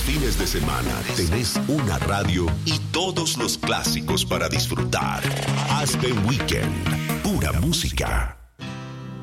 fines de semana tenés una radio y todos los clásicos para disfrutar. Aspen Weekend, pura música.